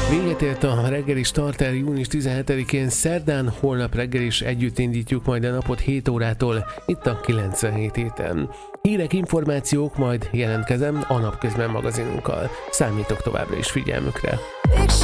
Véget ért a reggeli starter június 17-én, szerdán, holnap reggel is együtt indítjuk majd a napot 7 órától, itt a 97 héten. Hírek, információk, majd jelentkezem a Napközben magazinunkkal. Számítok továbbra is figyelmükre.